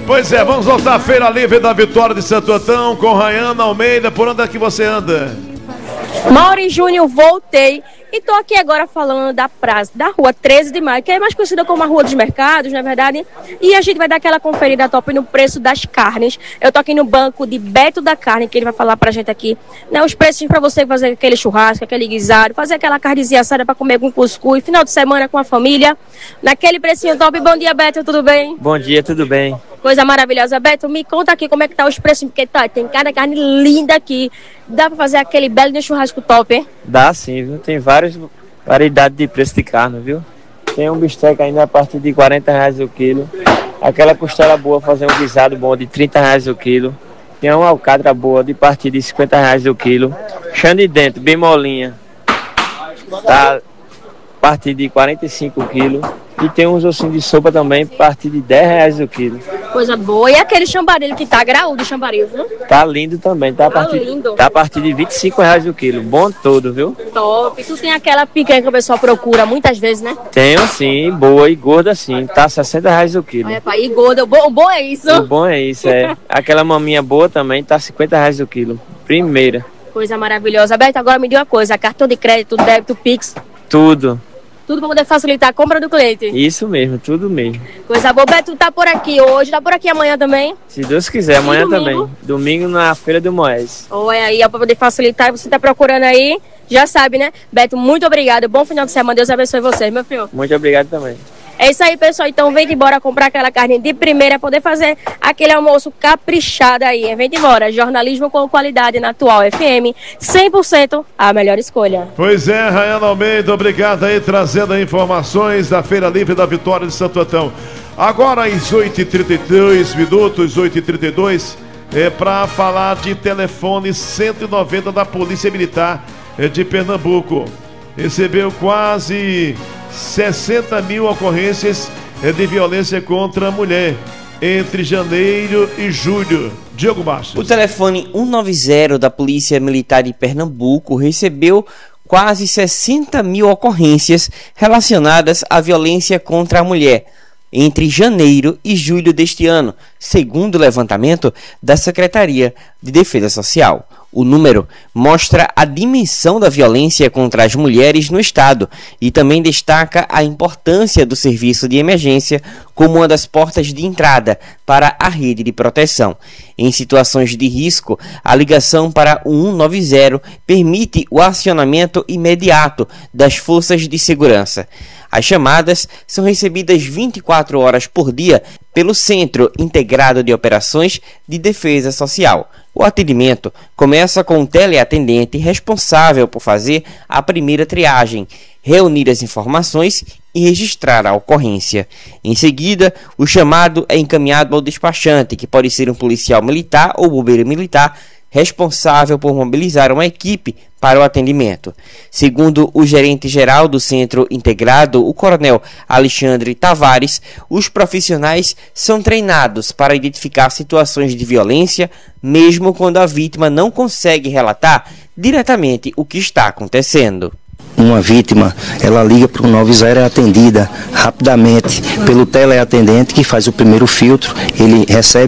Pois é, vamos voltar à Feira Livre da Vitória de Santo Antão com Rayana Almeida. Por onde é que você anda? Mauri Júnior, voltei e tô aqui agora falando da praça, da rua 13 de maio, que é mais conhecida como a Rua dos Mercados, na verdade, e a gente vai dar aquela conferida top no preço das carnes. Eu tô aqui no banco de Beto da Carne, que ele vai falar pra gente aqui, né, os preços pra você fazer aquele churrasco, aquele guisado, fazer aquela carnezinha assada pra comer com cuscuz, final de semana com a família, naquele precinho top. Bom dia, Beto, tudo bem? Bom dia, tudo bem? Coisa maravilhosa. Beto, me conta aqui como é que tá os preços, porque tem cada carne linda aqui. Dá pra fazer aquele belo de churrasco top, hein? Dá sim, viu? Tem várias variedades de preço de carne, viu? Tem um bisteca ainda a partir de R$40 o quilo. Aquela costela boa, fazer um guisado bom de R$30 o quilo. Tem uma alcatra boa de partir de R$50 o quilo. Chã de dentro, bem molinha, tá a partir de 45 quilos. E tem uns ossinhos de sopa também, a partir de R$10 o quilo. Coisa boa. E aquele chambaril que tá graúdo, chambaril, viu? Tá lindo também, tá a partir de R$25 o quilo. Bom todo, viu? Top. Tu tem aquela picanha que o pessoal procura muitas vezes, né? Tenho sim, boa e gorda sim. Tá R$60 o quilo. Olha, pai, e gorda. O bom é isso. O bom é isso, é. Aquela maminha boa também tá R$50 o quilo. Primeira. Coisa maravilhosa. Beto, agora me diga uma coisa. Cartão de crédito, débito, Pix. Tudo. Tudo para poder facilitar a compra do cliente. Isso mesmo, tudo mesmo. Coisa boa. Beto, tá por aqui hoje, tá por aqui amanhã também? Se Deus quiser, amanhã também. Domingo na Feira do Moés. Olha aí, para poder facilitar, você tá procurando aí, já sabe, né? Beto, muito obrigado. Bom final de semana, Deus abençoe vocês, meu filho. Muito obrigado também. É isso aí, pessoal. Então vem embora comprar aquela carne de primeira, poder fazer aquele almoço caprichado aí. Vem embora. Jornalismo com qualidade na Atual FM. 100% a melhor escolha. Pois é, Rayana Almeida, obrigado aí, trazendo informações da Feira Livre da Vitória de Santo Antão. Agora às 8h32, 8h32, para falar de telefone 190 da Polícia Militar de Pernambuco. Recebeu quase 60 mil ocorrências de violência contra a mulher entre janeiro e julho. Diogo Bastos. O telefone 190 da Polícia Militar de Pernambuco recebeu quase 60 mil ocorrências relacionadas à violência contra a mulher entre janeiro e julho deste ano, segundo o levantamento da Secretaria de Defesa Social. O número mostra a dimensão da violência contra as mulheres no estado e também destaca a importância do serviço de emergência como uma das portas de entrada para a rede de proteção. Em situações de risco, a ligação para o 190 permite o acionamento imediato das forças de segurança. As chamadas são recebidas 24 horas por dia pelo Centro Integrado de Operações de Defesa Social. O atendimento começa com um teleatendente responsável por fazer a primeira triagem, reunir as informações e registrar a ocorrência. Em seguida, o chamado é encaminhado ao despachante, que pode ser um policial militar ou bombeiro militar, responsável por mobilizar uma equipe para o atendimento. Segundo o gerente-geral do Centro Integrado, o coronel Alexandre Tavares, os profissionais são treinados para identificar situações de violência, mesmo quando a vítima não consegue relatar diretamente o que está acontecendo. Uma vítima, ela liga para o 90 e é atendida rapidamente pelo teleatendente que faz o primeiro filtro, ele recebe